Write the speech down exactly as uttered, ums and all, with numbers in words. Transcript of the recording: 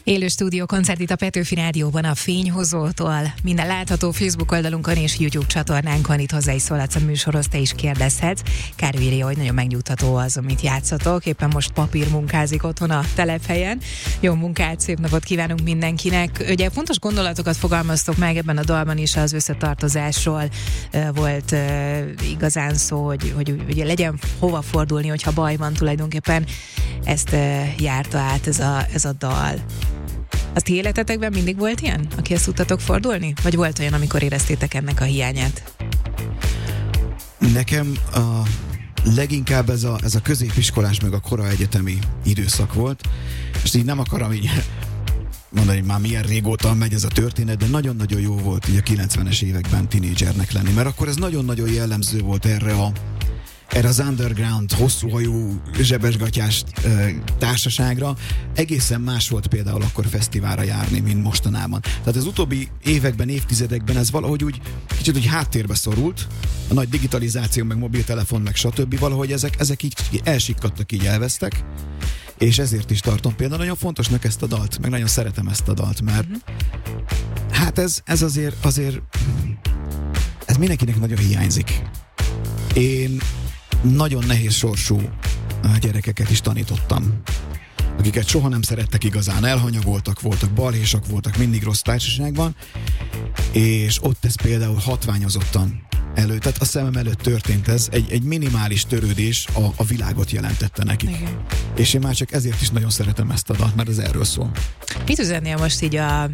Élő stúdió koncert itt a Petőfi Rádióban a Fényhozótól. Minden látható Facebook oldalunkon és YouTube csatornánkon, itt hozzá is szólhatsz a műsorhoz, te is kérdezhetsz. Károly írja, hogy nagyon megnyugtató az, amit játszatok. Éppen most papírmunkázik otthon a telephelyen. Jó munkát, szép napot kívánunk mindenkinek. Ugye fontos gondolatokat fogalmaztok meg ebben a dalban is, az összetartozásról uh, volt uh, igazán szó, hogy, hogy ugye legyen hova fordulni, hogyha baj van tulajdonképpen. Ezt uh, járta át ez a, ez a dal. Az ti életetekben mindig volt ilyen, aki ezt tudtatok fordulni? Vagy volt olyan, amikor éreztétek ennek a hiányát? Nekem a leginkább ez a, ez a középiskolás meg a kora egyetemi időszak volt, és így nem akarom így mondani, hogy már milyen régóta megy ez a történet, de nagyon-nagyon jó volt így a kilencvenes években tinédzsernek lenni, mert akkor ez nagyon-nagyon jellemző volt erre a erre az underground, hosszúhajú, zsebesgatyás e, társaságra. Egészen más volt például akkor fesztiválra járni, mint mostanában. Tehát az utóbbi években, évtizedekben ez valahogy úgy kicsit úgy háttérbe szorult, a nagy digitalizáció, meg mobiltelefon, meg stb. Valahogy ezek, ezek így elsikkadtak, így elvesztek, és ezért is tartom például nagyon fontosnak ezt a dalt, meg nagyon szeretem ezt a dalt, mert mm-hmm. hát ez, ez azért, azért ez mindenkinek nagyon hiányzik. Én nagyon nehéz sorsú gyerekeket is tanítottam, akiket soha nem szerettek igazán, elhanyagoltak voltak, balhésak voltak, mindig rossz társaságban, és ott ez például hatványozottan elő, tehát a szemem előtt történt ez, egy, egy minimális törődés a, a világot jelentette nekik. Igen. És én már csak ezért is nagyon szeretem ezt a dalt, mert ez erről szól. Mit üzennél most így a